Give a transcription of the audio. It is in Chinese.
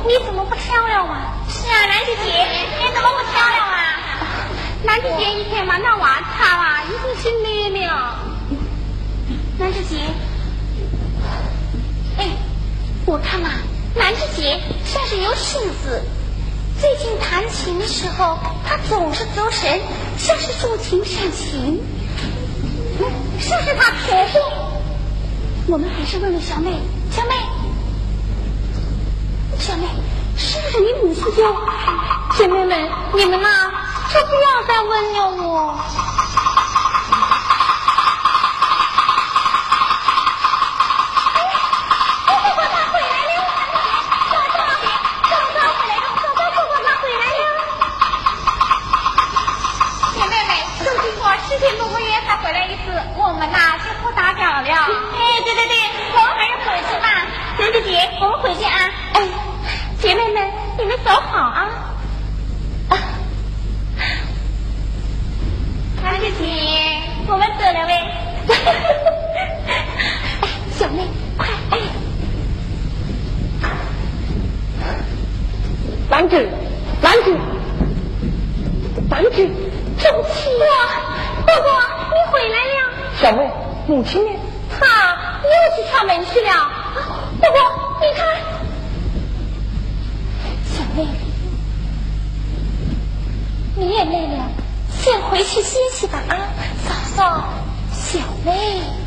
你怎么不调了啊？是啊，兰姐姐，你怎么不调了啊？兰姐姐一天忙到晚茶啊，已经是累了。兰姐姐，哎，我看嘛，兰姐姐算是有心思。最近弹琴的时候，她总是走神，像是抒情煽情。是不是她婆婆？我们还是问问小妹，小妹，是不是你母亲就？姐妹们，你们呐，就不要再问了我。10天多个月才回来一次，我们呐就不打搅了。哎，对，我们还是回去吧。兰姐姐，我们回去啊。哎，姐妹们，你们走好啊。兰姐姐，我们走了呗。小妹，快！ 兰子， 周七啊！伯伯，你回来了。 小妹，母亲呢？ 她又去敲门去了。伯伯，你看，小妹，你也累了，先回去歇息吧啊，嫂嫂，小妹。